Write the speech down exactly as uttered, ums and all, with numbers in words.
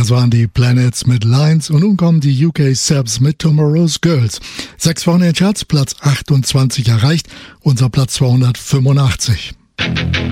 Das waren die Planets mit Lines und nun kommen die U K Sabs mit Tomorrow's Girls. Sechs Wochen in den Charts, Platz achtundzwanzig erreicht, unser Platz zweihundertfünfundachtzig.